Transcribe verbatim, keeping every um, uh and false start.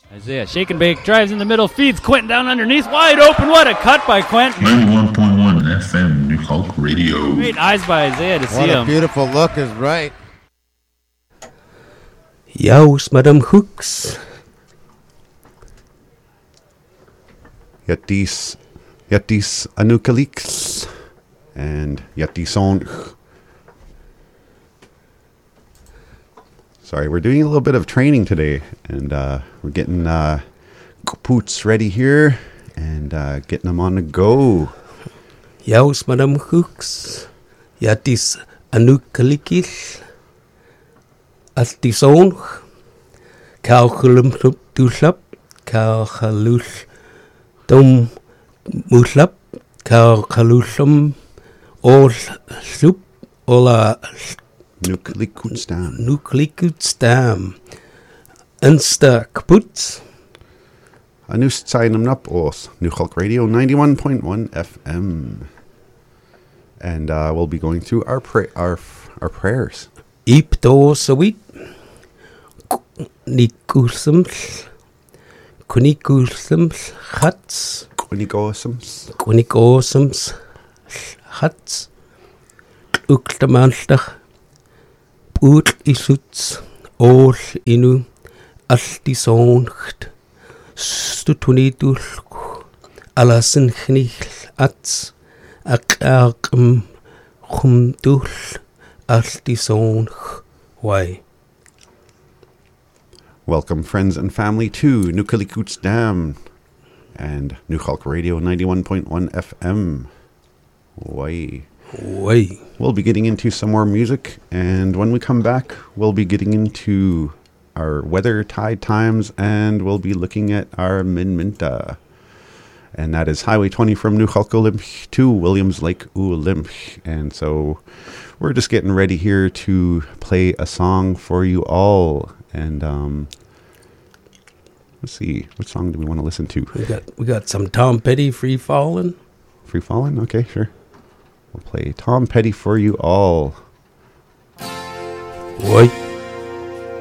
Isaiah, shake and bake, drives in the middle, feeds Quentin down underneath, wide open. What a cut by Quentin. ninety-one point one F M, New Hulk Radio. Great eyes by Isaiah to see What him. a beautiful look is right. Yaus, Madame Hooks. Yatis, Yatis Anukalix, and Yatison. Sorry, we're doing a little bit of training today, and uh, we're getting uh, kapoots ready here, and uh, getting them on the go. Yaus, Madame Hooks. Yatis Anukalix. Altison. Kaukulum Dulap. Kaukalus. Dom Muslap. Kaukalusum. All soup. Ola. Nuklikutstam. Nuklikutstam. Insta kaputs. Anus sign up os New Hulk Radio ninety-one point one F M. And uh, we'll be going through our pra- our our prayers. Ipto sawit. Nikusums. Kunikusums. Hats. Kunigosums. Kunikosums. Hats. Uktamanstach. Ut isuts. All inu. Altisongt. Stutunitul. Alasin gnich. Ats. Akakm. Humdul. Altisong. Why? Welcome, friends and family, to Nukalikuts Dam and New Hulk Radio ninety-one point one F M. Why? Why? We'll be getting into some more music, and when we come back, we'll be getting into our weather, tide times, and we'll be looking at our Minminta. And that is Highway twenty from New Hulk Olymp to Williams Lake Olymp. And so we're just getting ready here to play a song for you all. And um, let's see, what song do we want to listen to? We got we got some Tom Petty, Free Fallin'. Free Fallin'? Okay, sure. We'll play Tom Petty for you all. Why?